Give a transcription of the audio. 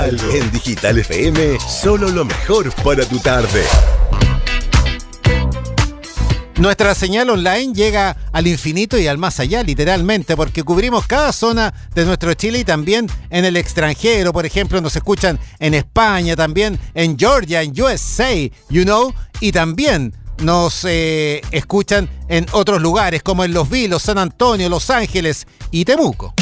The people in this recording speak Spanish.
En Digital FM, solo lo mejor para tu tarde. Nuestra señal online llega al infinito y al más allá, literalmente, porque cubrimos cada zona de nuestro Chile y también en el extranjero. Por ejemplo, nos escuchan en España, también en Georgia, en USA, y también nos escuchan en otros lugares como en Los Vilos, San Antonio, Los Ángeles y Temuco.